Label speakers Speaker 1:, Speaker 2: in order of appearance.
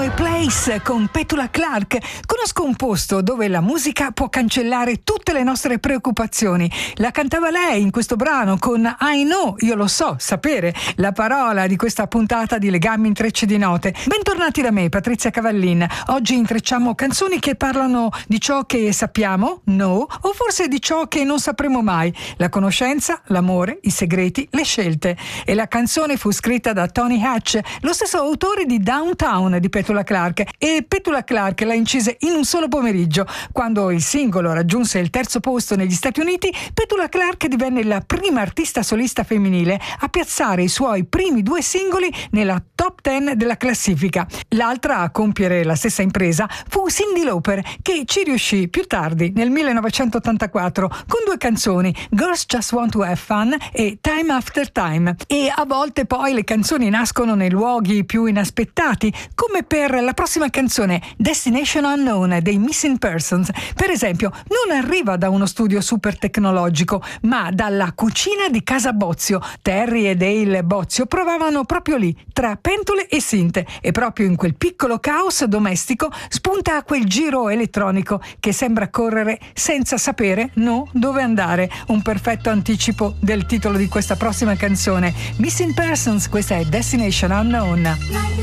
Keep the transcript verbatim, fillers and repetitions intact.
Speaker 1: The Place con Petula Clark. Conosco un posto dove la musica può cancellare tutte le nostre preoccupazioni. La cantava lei in questo brano con I Know, io lo so, sapere, la parola di questa puntata di Legami Intrecci di Note. Bentornati da me, Patrizia Cavallin. Oggi intrecciamo canzoni che parlano di ciò che sappiamo, no, o forse di ciò che non sapremo mai. La conoscenza, l'amore, i segreti, le scelte. E la canzone fu scritta da Tony Hatch, lo stesso autore di Downtown di Petula Clark, e Petula Clark la incise in un solo pomeriggio. Quando il singolo raggiunse il terzo posto negli Stati Uniti, Petula Clark divenne la prima artista solista femminile a piazzare i suoi primi due singoli nella top ten della classifica. L'altra a compiere la stessa impresa fu Cyndi Lauper, che ci riuscì più tardi, nel millenovecentottantaquattro, con due canzoni, Girls Just Want to Have Fun e Time After Time. E a volte poi le canzoni nascono nei luoghi più inaspettati, come per la prossima canzone, Destination Unknown dei Missing Persons. Per esempio, non arriva da uno studio super tecnologico, ma dalla cucina di casa Bozio. Terry e Dale Bozio provavano proprio lì, tra pentole e sinte, e proprio in quel piccolo caos domestico spunta quel giro elettronico che sembra correre senza sapere no dove andare. Un perfetto anticipo del titolo di questa prossima canzone, Missing Persons. Questa è Destination Unknown.